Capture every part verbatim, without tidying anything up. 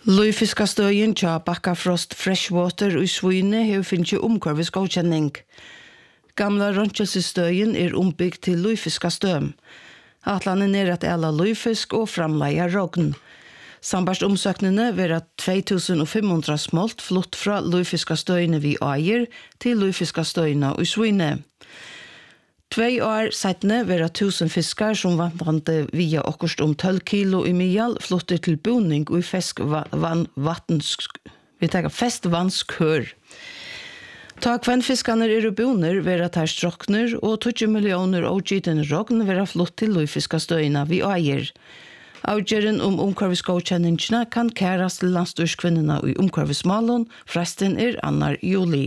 Luifiskastøyen tja Bakkafrost Freshwater i Svíne hefur finnst omkvarvis godkjenning. Gamla røntjelsestøyen er ombygd til luifiskastøm. Atlanen er at ela luifisk og framleia rogn. Sambarst omsøkningene vera två tusen fem hundra smolt flott fra luifiskastøyene vi eier til luifiskastøyene i Svíne. Tvei år seitne vera tusen fiskar som vandrande via okkurst om tolv kilo i mial flottir til boning og i fesk vann vattens vi tar festvannskør. Ta kvennfiskaner er boner vera tar strokner og tjugo millioner ogiten rogn vera flott til luifiskastøyina vi eier. Avgjeren om omkvarvisgodkjenningene kan kæras til landstyrskvinnerne i omkvarvismalen, fresten er annar juli.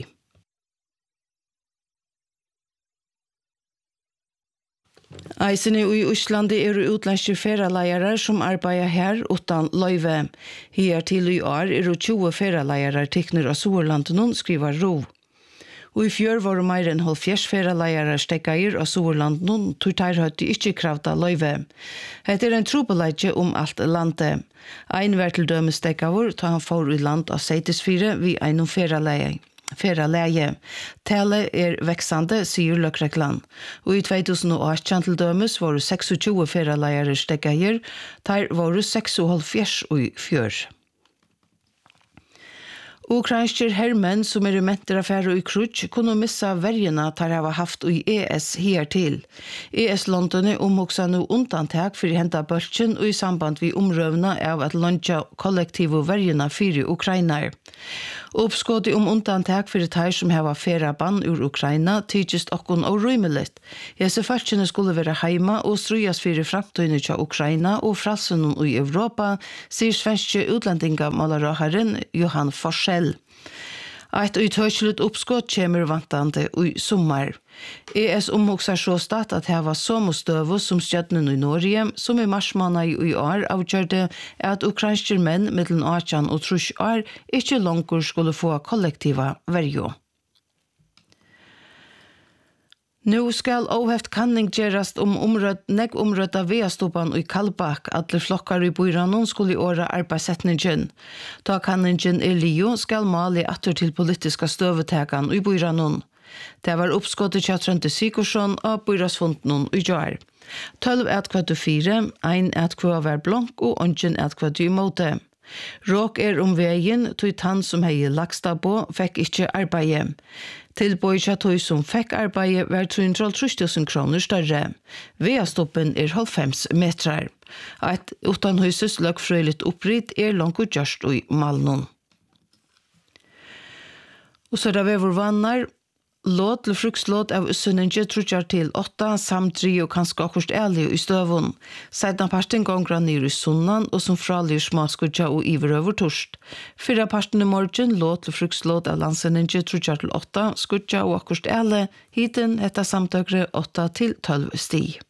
Eisene i Øslandi er utlandske feralejere som arbeider her utan løyve. Her til i år er tjue feralejere tekner av Soerlanden, skriver Ro. Og i fjør var det mer enn halvfjerds feralejere stekkeir av Soerlanden, tog der høyde ikke kravt av løyve. Hette er en trobeleidje om alt landet. Ein var til døme stekkavur, ta han får i land av Seitisfire vi einom feraleie. Feraleie. Tale er veksande, sier Løkrekland. Og i två tusen åtta til dømes var det tjueseks feraleiere stekkeir, der var det seksoghalvfjerds i fjør. Ukrainske hermenn som er menter affære i Krutsk kunne missa verjene der har haft i E S hertil. E S-landene omhoksa nå undantag for henta bølgen og i samband vi omrøvna av at launcha kollektive verjene for Ukrainar. Uppskottet om undantag for det som har færa bann ur Ukraina tidligst okkon og rymelig. Jesse falskene skulle være heima og strujas for framtøyne til Ukraina og fralsen i Europa, sier svenske utlendinga malaraharen Johan Forsell. Eit uthøyslet oppskott kommer vantande i sommar. E S omhoksar så stat at heva som støvo som stjøtnen i Norge, som i marsmåna i år avgjørte at ukrainske menn mellom atten og tretti år ikke langer skulle få kollektiva verjo. Nu skal óheft kanning gerast om omrød, negg omrødda veastopan i Kallbak, alle flokkar i Bøyranon skulle i åra arbeidssetningen. Da kanningen er lio skal mali atter til politiska støvetekan i Bøyranon. Det var oppskottet til Trønte Sikorsson av Bøyrasfonden i jar. tolv etkvart og fire, ein etkvart var blank og ongen etkvart i måte. Råk er om veien, tog tann som hei lagsta på, fikk ikke arbeid. Tilbøyja tog som fikk arbeid var tre hundre og tretti tusen kroner større. Veastoppen er halvfems metrar. Et utanhuses løkfrøyligt oppritt er langt gjørst i Malnon. Og så er det ved vannar. Låt til frukslåt av Sønninge trutjar til åtta, samt tre og kanskje akkurst ærlig i støvun. Sedan parten gongra nir i sunnan og som fralir smaskudja og iver over torst. Fyra parten i morgen låt til frukslåt av Landsønninge trutjar til åtta, skudja og akkurst ærlig, hiten etter samtøkre åtta til tolv sti.